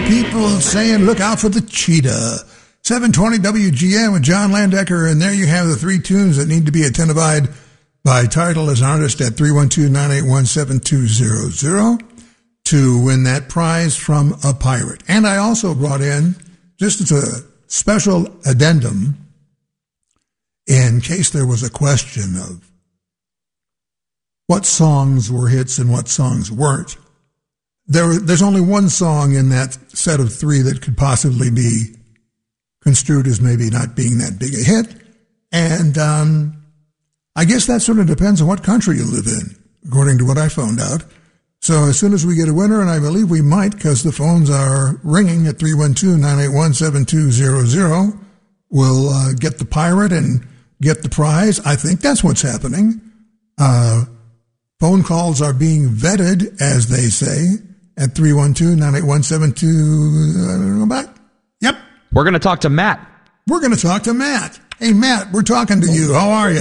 people saying look out for the cheetah. 720 WGN with John Landecker, and there you have the three tunes that need to be identified by title as an artist at 312-981-7200 to win that prize from a pirate. And I also brought in, just as a special addendum, in case there was a question of what songs were hits and what songs weren't. There's only one song in that set of three that could possibly be construed as maybe not being that big a hit. And I guess that sort of depends on what country you live in, according to what I found out. So as soon as we get a winner, and I believe we might because the phones are ringing at 312-981-7200, we'll get the pirate and get the prize. I think that's what's happening. Phone calls are being vetted, as they say, at 312-981-7200. Go back. Yep. We're going to talk to Matt. We're going to talk to Matt. Hey, Matt, we're talking to you. How are you?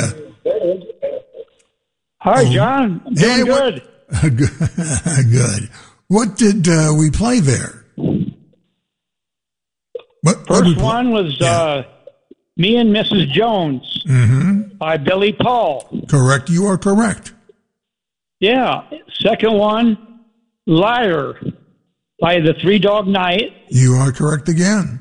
Hi, John. I'm doing good. Good. What did we play there? First one was Me and Mrs. Jones by Billy Paul. Correct. You are correct. Yeah. Second one, Liar by the Three Dog Night. You are correct again.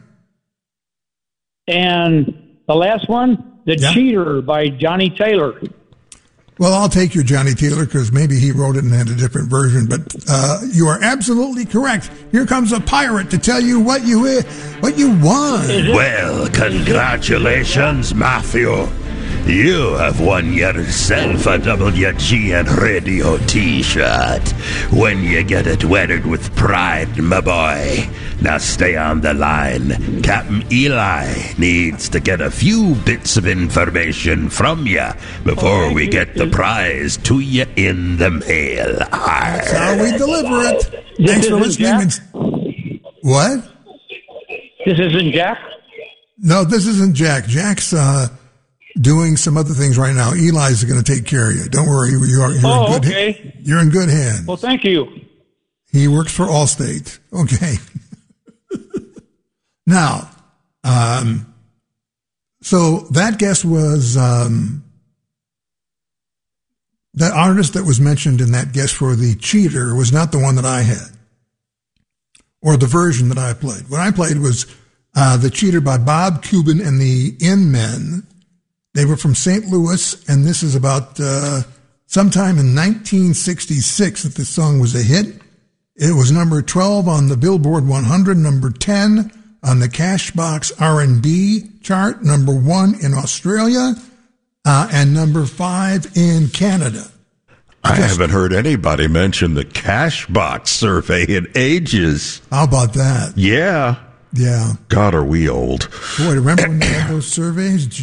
And the last one, The Cheater by Johnny Taylor. Well, I'll take your Johnny Taylor because maybe he wrote it and had a different version, but you are absolutely correct. Here comes a pirate to tell you what you won. Well, congratulations, Matthew. You have won yourself a WGN Radio T-shirt. When you get it weathered with pride, my boy. Now stay on the line. Captain Eli needs to get a few bits of information from you before we get the prize to you in the mail. That's how we deliver it. Thanks for listening. What? This isn't Jack? No, this isn't Jack. Jack's doing some other things right now. Eli's going to take care of you. Don't worry. You're in good okay. You're in good hands. Well, thank you. He works for Allstate. Okay. Now, so that guess was the artist that was mentioned in that guess for The Cheater was not the one that I had, or the version that I played. What I played was The Cheater by Bob Cuban and the In-Men. They were from St. Louis, and this is about sometime in 1966 that this song was a hit. It was number 12 on the Billboard 100, number 10 on the Cashbox R&B chart, number 1 in Australia, and number 5 in Canada. I haven't heard anybody mention the Cashbox survey in ages. How about that? Yeah. Yeah. God, are we old. Boy, remember when you had those surveys?